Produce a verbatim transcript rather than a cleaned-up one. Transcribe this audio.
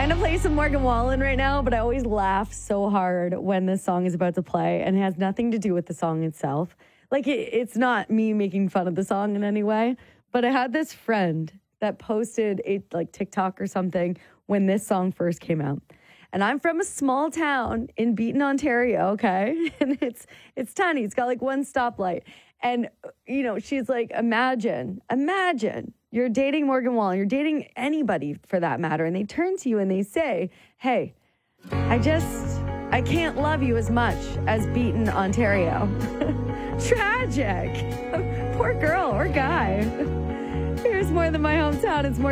trying to play some Morgan Wallen right now, but I always laugh so hard when this song is about to play, and it has nothing to do with the song itself. Like, it, it's not me making fun of the song in any way, but I had this friend that posted a like TikTok or something when this song first came out. And I'm from a small town in Beaton, Ontario, okay? And it's it's tiny. It's got like one stoplight. And, you know, she's like, imagine, imagine you're dating Morgan Wallen. You're dating anybody for that matter. And they turn to you and they say, hey, I just, I can't love you as much as Beaton, Ontario. Tragic. Poor girl or guy. Here's More Than My Hometown. It's more